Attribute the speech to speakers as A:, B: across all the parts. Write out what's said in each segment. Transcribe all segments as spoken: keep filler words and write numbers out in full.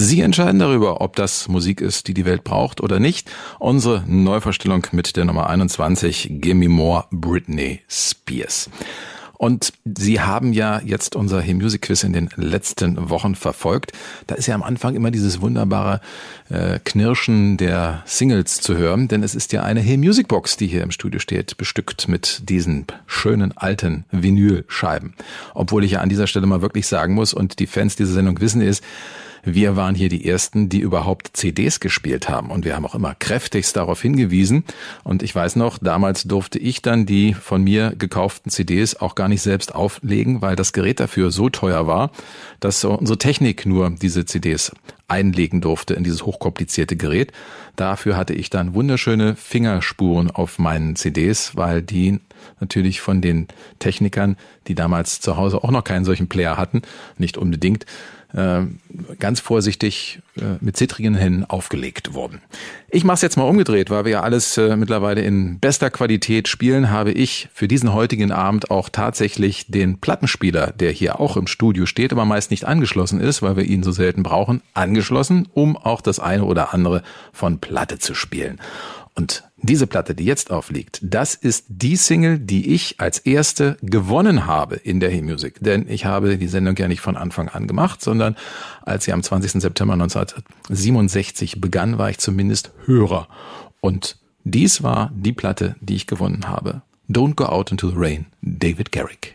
A: Sie entscheiden darüber, ob das Musik ist, die die Welt braucht oder nicht. Unsere Neuvorstellung mit der Nummer einundzwanzig, Gimme More, Britney Spears. Und Sie haben ja jetzt unser Hey Music Quiz in den letzten Wochen verfolgt. Da ist ja am Anfang immer dieses wunderbare äh, Knirschen der Singles zu hören, denn es ist ja eine Hey Music Box, die hier im Studio steht, bestückt mit diesen schönen alten Vinylscheiben. Obwohl ich ja an dieser Stelle mal wirklich sagen muss, und die Fans dieser Sendung wissen es, wir waren hier die Ersten, die überhaupt C Ds gespielt haben. Und wir haben auch immer kräftigst darauf hingewiesen. Und ich weiß noch, damals durfte ich dann die von mir gekauften C Ds auch gar nicht selbst auflegen, weil das Gerät dafür so teuer war, dass unsere Technik nur diese C Ds einlegen durfte in dieses hochkomplizierte Gerät. Dafür hatte ich dann wunderschöne Fingerspuren auf meinen C Ds, weil die natürlich von den Technikern, die damals zu Hause auch noch keinen solchen Player hatten, nicht unbedingt, ganz vorsichtig mit zittrigen Händen aufgelegt wurden. Ich mache es jetzt mal umgedreht, weil wir ja alles mittlerweile in bester Qualität spielen, habe ich für diesen heutigen Abend auch tatsächlich den Plattenspieler, der hier auch im Studio steht, aber meist nicht angeschlossen ist, weil wir ihn so selten brauchen, angeschlossen, um auch das eine oder andere von Platte zu spielen. Und diese Platte, die jetzt aufliegt, das ist die Single, die ich als erste gewonnen habe in der Hey Music. Denn ich habe die Sendung ja nicht von Anfang an gemacht, sondern als sie am zwanzigsten September neunzehnhundertsiebenundsechzig begann, war ich zumindest Hörer. Und dies war die Platte, die ich gewonnen habe. Don't Go Out Into the Rain, David Garrick.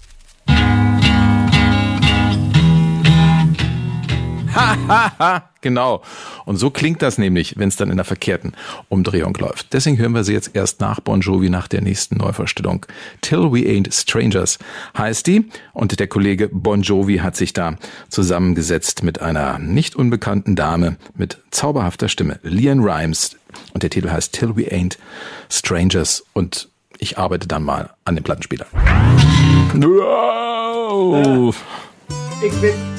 A: Ha, ha, ha, genau. Und so klingt das nämlich, wenn es dann in der verkehrten Umdrehung läuft. Deswegen hören wir sie jetzt erst nach Bon Jovi, nach der nächsten Neuvorstellung. Till We Ain't Strangers heißt die. Und der Kollege Bon Jovi hat sich da zusammengesetzt mit einer nicht unbekannten Dame mit zauberhafter Stimme, LeAnn Rimes. Und der Titel heißt Till We Ain't Strangers. Und ich arbeite dann mal an dem Plattenspieler. Wow.
B: Ich bin